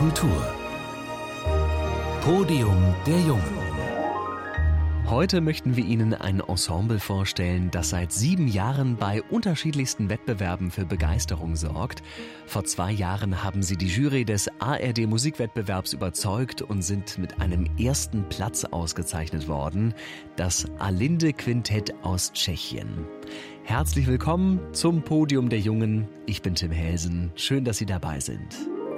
Kultur. Podium der Jungen. Heute möchten wir Ihnen ein Ensemble vorstellen, das seit 7 Jahren bei unterschiedlichsten Wettbewerben für Begeisterung sorgt. Vor 2 Jahren haben sie die Jury des ARD-Musikwettbewerbs überzeugt und sind mit einem 1. Platz ausgezeichnet worden. Das Alinde Quintett aus Tschechien. Herzlich willkommen zum Podium der Jungen. Ich bin Tim Helsen. Schön, dass Sie dabei sind.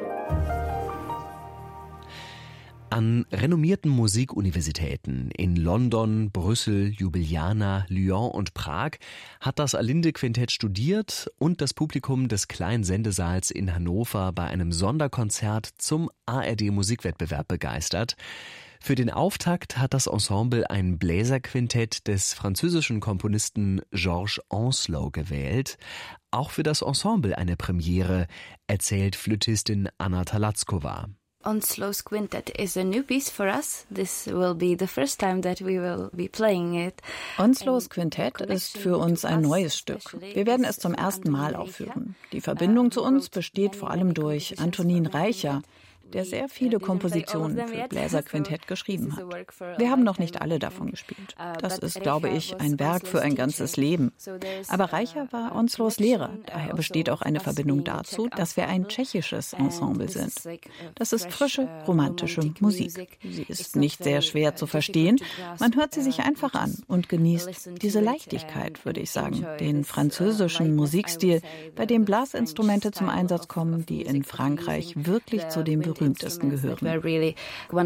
An renommierten Musikuniversitäten in London, Brüssel, Ljubljana, Lyon und Prag hat das Alinde Quintett studiert und das Publikum des kleinen Sendesaals in Hannover bei einem Sonderkonzert zum ARD-Musikwettbewerb begeistert. Für den Auftakt hat das Ensemble ein Bläserquintett des französischen Komponisten Georges Ancelot gewählt. Auch für das Ensemble eine Premiere, erzählt Flötistin Anna Talatzkova. Ancelot's Quintet is a new piece for us. This will be the first time that we will be playing it. Ancelot's Quintett ist für uns ein neues Stück. Wir werden es zum ersten Mal aufführen. Die Verbindung zu uns besteht vor allem durch Antonin Reicher, der sehr viele Kompositionen für Bläserquintett geschrieben hat. Wir haben noch nicht alle davon gespielt. Das ist, glaube ich, ein Werk für ein ganzes Leben. Aber Reicher war Ancelots Lehrer. Daher besteht auch eine Verbindung dazu, dass wir ein tschechisches Ensemble sind. Das ist frische, romantische Musik. Sie ist nicht sehr schwer zu verstehen. Man hört sie sich einfach an und genießt diese Leichtigkeit, würde ich sagen, den französischen Musikstil, bei dem Blasinstrumente zum Einsatz kommen, die in Frankreich wirklich zu den berühmtesten gehören.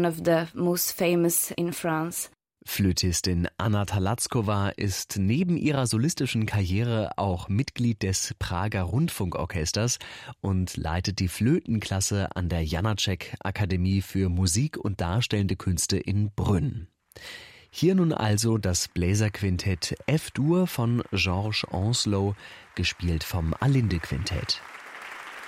Flötistin Anna Talatzkova ist neben ihrer solistischen Karriere auch Mitglied des Prager Rundfunkorchesters und leitet die Flötenklasse an der Janáček-Akademie für Musik und Darstellende Künste in Brünn. Hier nun also das Bläserquintett F-Dur von Georges Ancelot, gespielt vom Alinde Quintett.